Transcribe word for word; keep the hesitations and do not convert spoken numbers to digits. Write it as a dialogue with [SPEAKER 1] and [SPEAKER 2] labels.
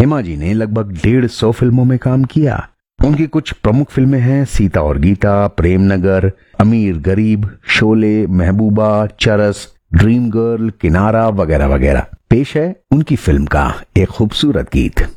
[SPEAKER 1] हेमा जी ने लगभग डेढ़ सौ फिल्मों में काम किया। उनकी कुछ प्रमुख फिल्में हैं सीता और गीता, प्रेम नगर, अमीर गरीब, शोले, महबूबा, चरस, ड्रीम गर्ल, किनारा वगैरह वगैरह। पेश है उनकी फिल्म का एक खूबसूरत गीत।